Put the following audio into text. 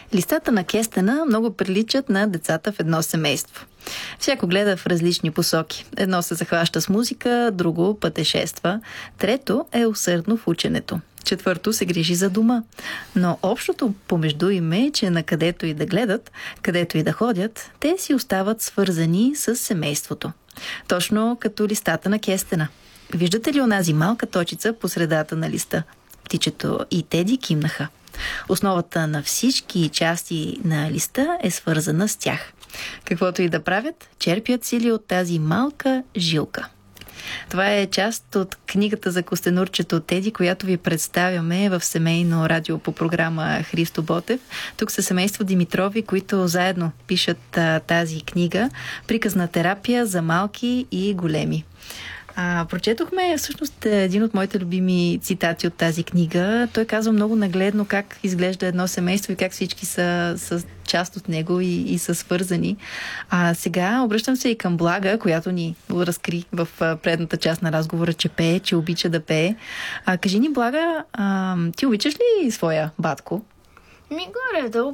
Листата на кестена много приличат на децата в едно семейство. Всяко гледа в различни посоки. Едно се захваща с музика, друго пътешества, трето е усърдно в ученето. Четвърто се грижи за дома. Но общото помежду им е, че на където и да гледат, където и да ходят, те си остават свързани с семейството. Точно като листата на кестена. Виждате ли онази малка точица по средата на листа? Птичето и Теди кимнаха. Основата на всички части на листа е свързана с тях. Каквото и да правят, черпят сили от тази малка жилка. Това е част от книгата за костенурчето Теди, която ви представяме в семейно радио по програма Христо Ботев. Тук са семейство Димитрови, които заедно пишат тази книга "Приказна терапия за малки и големи". Прочетохме всъщност един от моите любими цитати от тази книга. Той казва много нагледно как изглежда едно семейство и как всички са част от него и са свързани. Сега обръщам се и към Блага, която ни разкри в предната част на разговора, че пее, че обича да пее. Кажи ни, Блага, ти обичаш ли своя батко? Горе-долу